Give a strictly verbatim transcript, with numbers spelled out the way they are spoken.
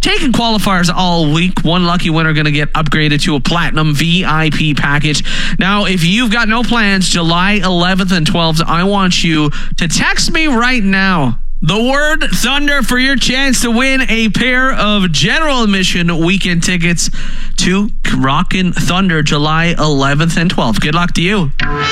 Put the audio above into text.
taking qualifiers all week. One lucky winner going to get upgraded to a platinum V I P package. Now, if you've got no plans, July eleventh and twelfth, I want you to text me right now the word Thunder for your chance to win a pair of general admission weekend tickets to Rockin' Thunder July eleventh and twelfth. Good luck to you.